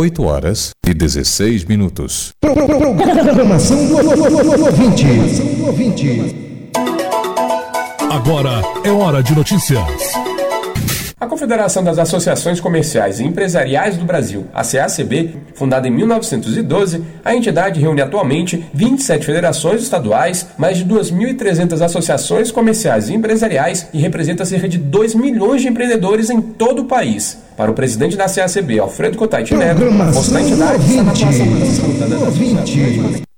8h16. Programação do ouvinte. Agora é hora de notícias. A Confederação das Associações Comerciais e Empresariais do Brasil, a CACB, fundada em 1912, a entidade reúne atualmente 27 federações estaduais, mais de 2.300 associações comerciais e empresariais e representa cerca de 2 milhões de empreendedores em todo o país. Para o presidente da CACB, Alfredo Cotaiti Neto, a força da entidade está na atuação conjunta das associações.